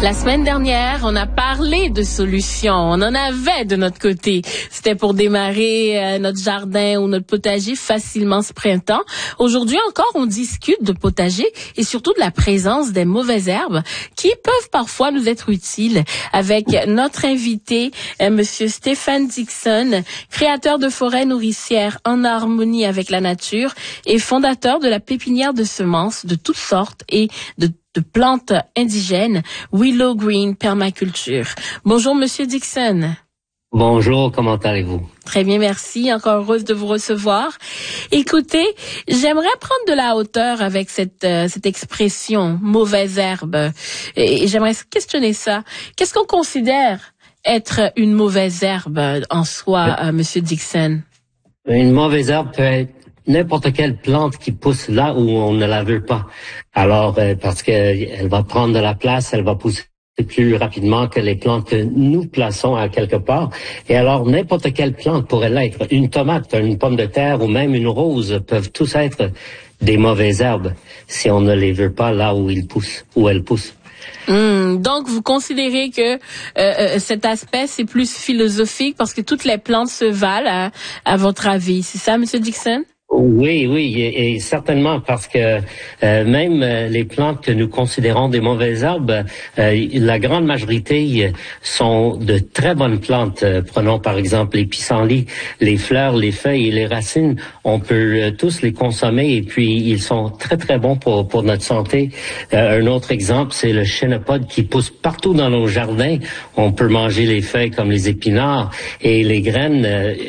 La semaine dernière, on a parlé de solutions. On en avait de notre côté. C'était pour démarrer notre jardin ou notre potager facilement ce printemps. Aujourd'hui encore, on discute de potager et surtout de la présence des mauvaises herbes qui peuvent parfois nous être utiles. Avec notre invité, Monsieur Stéphane Dixon, créateur de forêts nourricières en harmonie avec la nature et fondateur de la pépinière de semences de toutes sortes et de plantes indigènes, Willow Green Permaculture. Bonjour, Monsieur Dixon. Bonjour, comment allez-vous? Très bien, merci. Encore heureuse de vous recevoir. Écoutez, j'aimerais prendre de la hauteur avec cette expression « mauvaise herbe ». Et j'aimerais questionner ça. Qu'est-ce qu'on considère être une mauvaise herbe en soi, Monsieur Dixon? Une mauvaise herbe peut être n'importe quelle plante qui pousse là où on ne la veut pas. Alors, parce que elle va prendre de la place, elle va pousser plus rapidement que les plantes que nous plaçons à quelque part. Et alors, n'importe quelle plante pourrait l'être. Une tomate, une pomme de terre ou même une rose peuvent tous être des mauvaises herbes si on ne les veut pas là où ils poussent, où elles poussent. Donc, vous considérez que cet aspect, c'est plus philosophique parce que toutes les plantes se valent, à votre avis. C'est ça, Monsieur Dixon? Oui, et certainement parce que même les plantes que nous considérons des mauvaises herbes, la grande majorité sont de très bonnes plantes. Prenons par exemple les pissenlits, les fleurs, les feuilles et les racines. On peut tous les consommer et puis ils sont très très bons pour notre santé. Un autre exemple, c'est le chénopode qui pousse partout dans nos jardins. On peut manger les feuilles comme les épinards et les graines,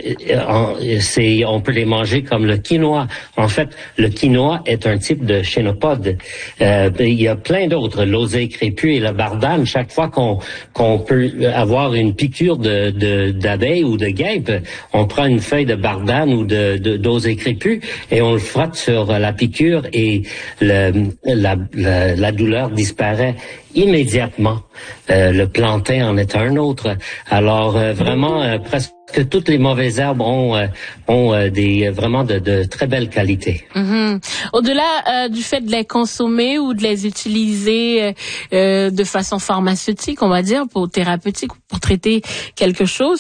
on peut les manger comme le quinoa. En fait, le quinoa est un type de chénopode. Il y a plein d'autres, l'oseille crépue et la bardane. Chaque fois qu'on peut avoir une piqûre d'abeille ou de guêpe, on prend une feuille de bardane ou d'oseille crépue et on le frotte sur la piqûre et la douleur disparaît immédiatement. Le plantain en est un autre. Alors vraiment, presque toutes les mauvaises herbes ont vraiment de très belles qualités. Au-delà du fait de les consommer ou de les utiliser de façon pharmaceutique, on va dire, pour thérapeutique ou pour traiter quelque chose,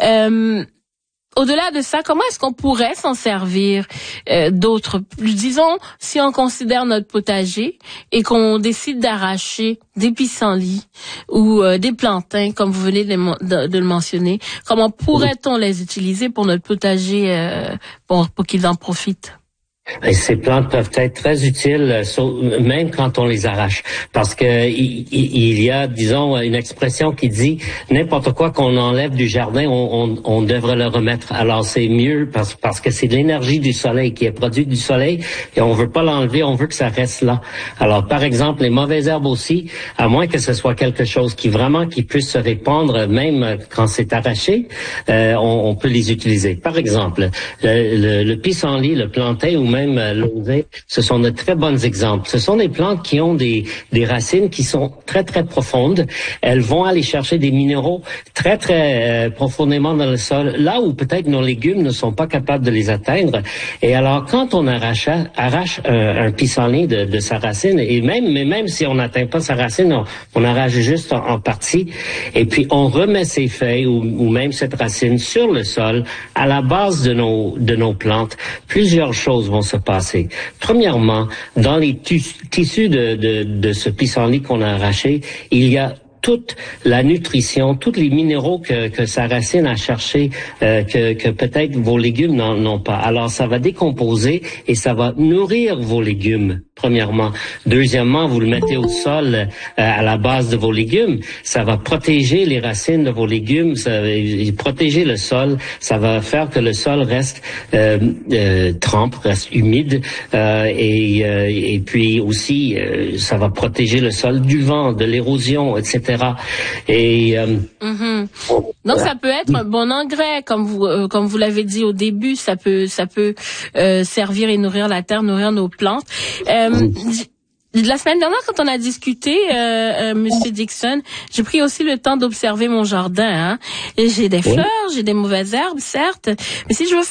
au-delà de ça, comment est-ce qu'on pourrait s'en servir d'autres? Disons, si on considère notre potager et qu'on décide d'arracher des pissenlits ou des plantains, comme vous venez de le mentionner, comment pourrait-on les utiliser pour notre potager pour qu'ils en profitent? Et ces plantes peuvent être très utiles, même quand on les arrache, parce que il y a, disons, une expression qui dit n'importe quoi qu'on enlève du jardin, on devrait le remettre. Alors c'est mieux parce que c'est de l'énergie du soleil qui est produite du soleil et on veut pas l'enlever, on veut que ça reste là. Alors par exemple, les mauvaises herbes aussi, à moins que ce soit quelque chose qui puisse se répandre même quand c'est arraché, on peut les utiliser. Par exemple, le pissenlit, le plantain ou même l'oseille, ce sont de très bons exemples. Ce sont des plantes qui ont des racines qui sont très, très profondes. Elles vont aller chercher des minéraux très, très profondément dans le sol, là où peut-être nos légumes ne sont pas capables de les atteindre. Et alors, quand on arrache un pissenlit de sa racine, et même si on n'atteint pas sa racine, on arrache juste en partie, et puis on remet ses feuilles ou même cette racine sur le sol, à la base de nos plantes, plusieurs choses vont se passer. Premièrement, dans les tissus de ce pissenlit qu'on a arraché, il y a toute la nutrition, tous les minéraux que sa racine a cherché, que peut-être vos légumes n'ont pas. Alors, ça va décomposer et ça va nourrir vos légumes, premièrement. Deuxièmement, vous le mettez au sol à la base de vos légumes. Ça va protéger les racines de vos légumes, ça va protéger le sol. Ça va faire que le sol reste trempe, reste humide. Et puis aussi, ça va protéger le sol du vent, de l'érosion, etc. Et donc ça peut être un bon engrais, comme vous l'avez dit au début, ça peut servir et nourrir la terre, nourrir nos plantes. La semaine dernière, quand on a discuté, Monsieur Dixon, j'ai pris aussi le temps d'observer mon jardin. Et j'ai des fleurs, j'ai des mauvaises herbes, certes, mais si je veux